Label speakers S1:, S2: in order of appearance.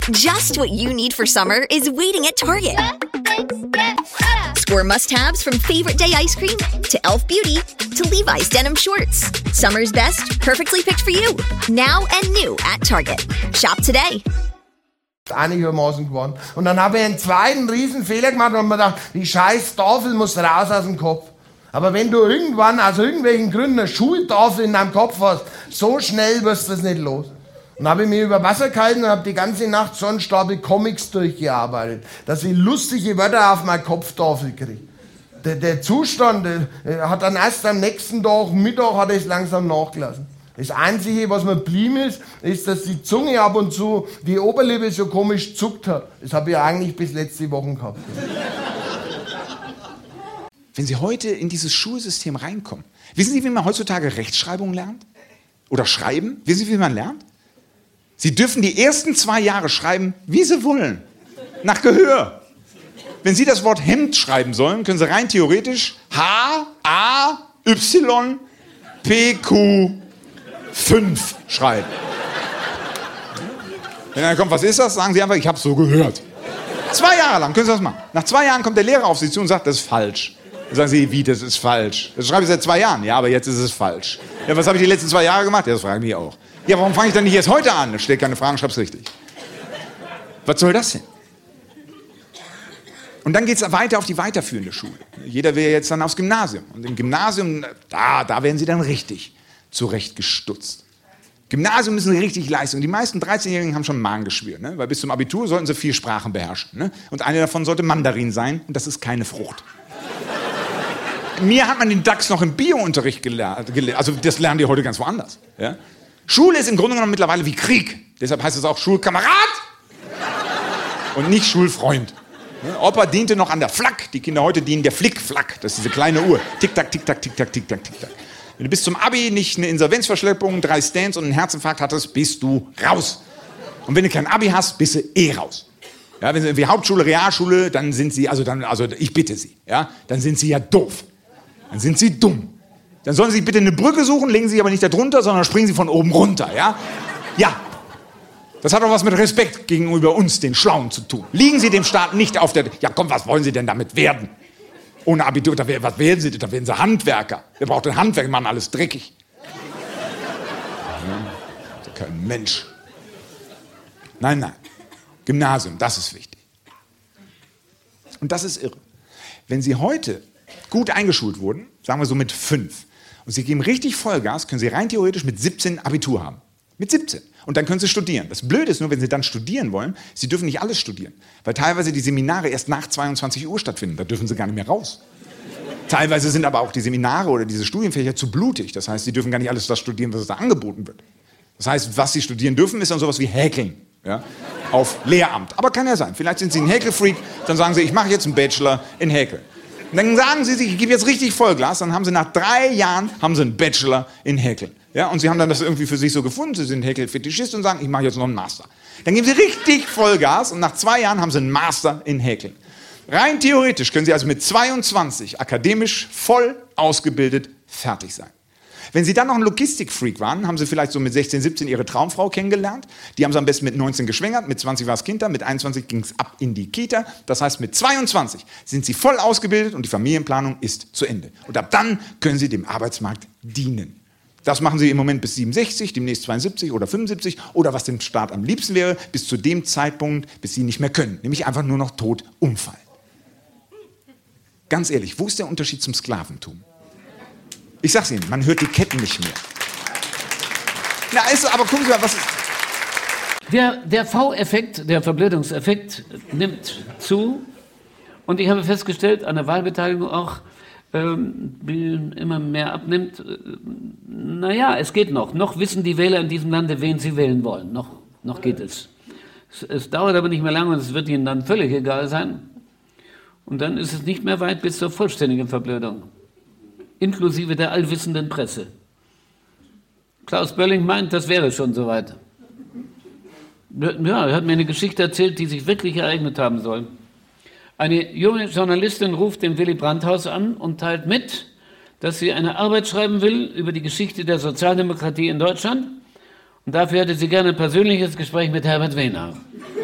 S1: Just what you need for summer is waiting at Target. Score must-haves from favorite day ice cream to Elf Beauty to Levi's denim shorts. Summer's best, perfectly picked for you. Now and new at Target. Shop today.
S2: Einigermaßen geworden. Und dann habe ich einen zweiten riesen Fehler gemacht und mir gedacht, die scheiß Tafel muss raus aus dem Kopf. Aber wenn du irgendwann aus irgendwelchen Gründen eine Schultafel in deinem Kopf hast, so schnell wirst du das nicht los. Und dann habe ich mich über Wasser gehalten und habe die ganze Nacht so einen Stapel Comics durchgearbeitet, dass ich lustige Wörter auf meine Kopftafel kriege. Der Zustand hat dann erst am nächsten Tag, Mittag, hat es langsam nachgelassen. Das Einzige, was mir blieben ist, dass die Zunge ab und zu, die Oberlippe so komisch zuckt hat. Das habe ich eigentlich bis letzte Woche gehabt.
S3: Wenn Sie heute in dieses Schulsystem reinkommen, wissen Sie, wie man heutzutage Rechtschreibung lernt? Oder schreiben? Wissen Sie, wie man lernt? Sie dürfen die ersten 2 Jahre schreiben, wie Sie wollen. Nach Gehör. Wenn Sie das Wort Hemd schreiben sollen, können Sie rein theoretisch H-A-Y-P-Q-5 schreiben. Wenn dann kommt, was ist das? Sagen Sie einfach, ich habe so gehört. 2 Jahre lang können Sie das machen. Nach 2 Jahren kommt der Lehrer auf Sie zu und sagt, das ist falsch. Dann sagen Sie, wie, das ist falsch? Das schreibe ich seit 2 Jahren. Ja, aber jetzt ist es falsch. Ja, was habe ich die letzten 2 Jahre gemacht? Ja, das frage ich mich auch. Ja, warum fange ich dann nicht erst heute an? Stell keine Fragen, schreib's richtig. Was soll das denn? Und dann geht es weiter auf die weiterführende Schule. Jeder will jetzt dann aufs Gymnasium. Und im Gymnasium, da werden Sie dann richtig zurechtgestutzt. Gymnasium ist eine richtig Leistung. Die meisten 13-Jährigen haben schon Magengeschwür, ne? Weil bis zum Abitur sollten sie 4 Sprachen beherrschen. Ne? Und eine davon sollte Mandarin sein. Und das ist keine Frucht. Mir hat man den DAX noch im Bio-Unterricht gelernt. Also das lernen die heute ganz woanders. Ja? Schule ist im Grunde genommen mittlerweile wie Krieg. Deshalb heißt es auch Schulkamerad und nicht Schulfreund. Opa diente noch an der Flak. Die Kinder heute dienen der Flick-Flack. Das ist diese kleine Uhr. Tick-Tack, Tick-Tack, Tick-Tack, Tick-Tack, Tick-Tack. Wenn du bis zum Abi nicht eine Insolvenzverschleppung, 3 Stands und einen Herzinfarkt hattest, bist du raus. Und wenn du kein Abi hast, bist du raus. Ja, wenn sie irgendwie Hauptschule, Realschule, dann sind sie, also ich bitte Sie, ja, dann sind sie ja doof. Dann sind sie dumm. Dann sollen Sie bitte eine Brücke suchen, legen Sie aber nicht da drunter, sondern springen Sie von oben runter, ja? Ja. Das hat auch was mit Respekt gegenüber uns, den Schlauen, zu tun. Liegen Sie dem Staat nicht auf der... Ja komm, was wollen Sie denn damit werden? Ohne Abitur, was werden Sie denn? Da werden Sie Handwerker. Wer braucht denn Handwerker? Die machen alles dreckig. Ja, ist ja kein Mensch. Nein. Gymnasium, das ist wichtig. Und das ist irre. Wenn Sie heute gut eingeschult wurden, sagen wir so mit 5, und Sie geben richtig Vollgas, können Sie rein theoretisch mit 17 Abitur haben. Mit 17. Und dann können Sie studieren. Das Blöde ist nur, wenn Sie dann studieren wollen, Sie dürfen nicht alles studieren. Weil teilweise die Seminare erst nach 22 Uhr stattfinden. Da dürfen Sie gar nicht mehr raus. Teilweise sind aber auch die Seminare oder diese Studienfächer zu blutig. Das heißt, Sie dürfen gar nicht alles das studieren, was da angeboten wird. Das heißt, was Sie studieren dürfen, ist dann sowas wie Häkeln. Ja? Auf Lehramt. Aber kann ja sein. Vielleicht sind Sie ein Häkelfreak, dann sagen Sie, ich mache jetzt einen Bachelor in Häkeln. Und dann sagen Sie sich, ich gebe jetzt richtig Vollgas, dann haben Sie nach 3 Jahren einen Bachelor in Häkeln. Ja, und Sie haben dann das irgendwie für sich so gefunden, Sie sind Häkel-Fetischist und sagen, ich mache jetzt noch einen Master. Dann geben Sie richtig Vollgas und nach 2 Jahren haben Sie einen Master in Häkeln. Rein theoretisch können Sie also mit 22 akademisch voll ausgebildet fertig sein. Wenn Sie dann noch ein Logistikfreak waren, haben Sie vielleicht so mit 16, 17 Ihre Traumfrau kennengelernt. Die haben Sie am besten mit 19 geschwängert, mit 20 war das Kind da, mit 21 ging es ab in die Kita. Das heißt, mit 22 sind Sie voll ausgebildet und die Familienplanung ist zu Ende. Und ab dann können Sie dem Arbeitsmarkt dienen. Das machen Sie im Moment bis 67, demnächst 72 oder 75 oder was dem Staat am liebsten wäre, bis zu dem Zeitpunkt, bis Sie nicht mehr können. Nämlich einfach nur noch tot umfallen. Ganz ehrlich, wo ist der Unterschied zum Sklaventum? Ich sag's Ihnen, man hört die Ketten nicht mehr. Na, aber gucken Sie mal, was ist...
S4: Der V-Effekt, der Verblödungseffekt, nimmt zu. Und ich habe festgestellt, an der Wahlbeteiligung auch, immer mehr abnimmt. Naja, es geht noch. Noch wissen die Wähler in diesem Lande, wen sie wählen wollen. Noch geht es. Es dauert aber nicht mehr lange und es wird ihnen dann völlig egal sein. Und dann ist es nicht mehr weit bis zur vollständigen Verblödung. Inklusive der allwissenden Presse. Klaus Bölling meint, das wäre schon soweit. Ja, er hat mir eine Geschichte erzählt, die sich wirklich ereignet haben soll. Eine junge Journalistin ruft im Willy-Brandt-Haus an und teilt mit, dass sie eine Arbeit schreiben will über die Geschichte der Sozialdemokratie in Deutschland. Und dafür hätte sie gerne ein persönliches Gespräch mit Herbert Wehner.